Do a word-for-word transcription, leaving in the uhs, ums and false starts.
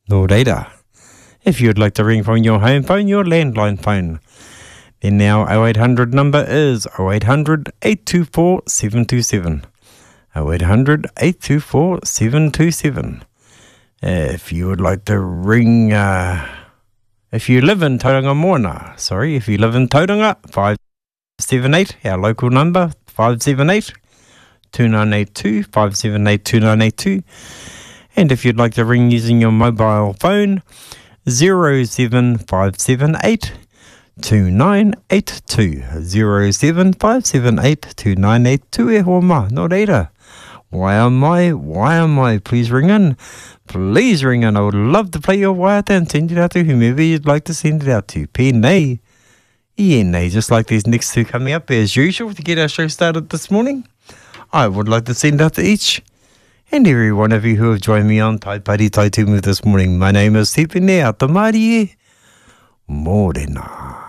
no data. If you'd like to ring from your home phone, your landline phone, then our oh eight hundred number is oh eight hundred, eight two four, seven two seven. oh eight hundred, eight two four, seven two seven. If you would like to ring, uh, if you live in Tauranga Moana, sorry, if you live in Tauranga, five seven eight, our local number, five seven eight, two nine eight two, five seven eight, two nine eight two. And if you'd like to ring using your mobile phone, zero seven five seven eight, two nine eight two, zero seven five seven eight, two nine eight two. E hoa ma, no reira. Why am I? Why am I? Please ring in. Please ring in. I would love to play your waiata and send it out to whomever you'd like to send it out to. Pēnei. Ienei, just like these next two coming up as usual to get our show started this morning. I would like to send out to each and every one of you who have joined me on Tai Pari Tai Tumu this morning. My name is Tipene Atamari Morena.